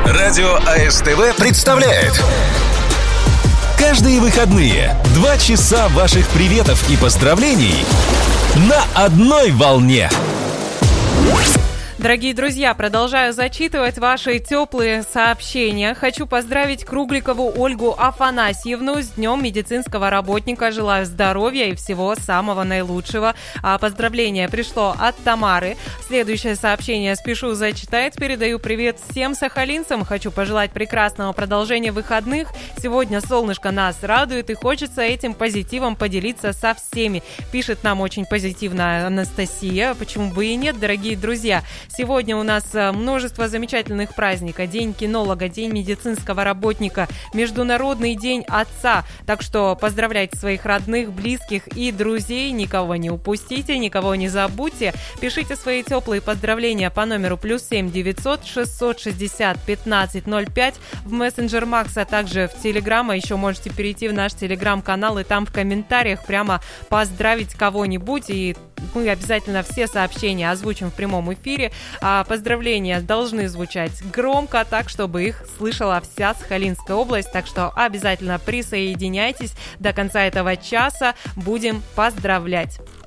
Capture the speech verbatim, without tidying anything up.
Радио АСТВ представляет каждые выходные два часа ваших приветов и поздравлений на одной волне. Дорогие друзья, продолжаю зачитывать ваши теплые сообщения. Хочу поздравить Кругликову Ольгу Афанасьевну с Днем медицинского работника. Желаю здоровья и всего самого наилучшего. А поздравление пришло от Тамары. Следующее сообщение спешу зачитать. Передаю привет всем сахалинцам. Хочу пожелать прекрасного продолжения выходных. Сегодня солнышко нас радует и хочется этим позитивом поделиться со всеми. Пишет нам очень позитивно Анастасия. Почему бы и нет, дорогие друзья? Сегодня у нас множество замечательных праздников. День кинолога, День медицинского работника, Международный день отца. Так что поздравляйте своих родных, близких и друзей. Никого не упустите, никого не забудьте. Пишите свои теплые поздравления по номеру плюс семь девятьсот шестьсот шестьдесят пятнадцать ноль пять в мессенджер Макс, а также в Телеграм. А еще можете перейти в наш Телеграм-канал и там в комментариях прямо поздравить кого-нибудь. И мы обязательно все сообщения озвучим в прямом эфире. А поздравления должны звучать громко, так, чтобы их слышала вся Сахалинская область. Так что обязательно присоединяйтесь до конца этого часа. Будем поздравлять.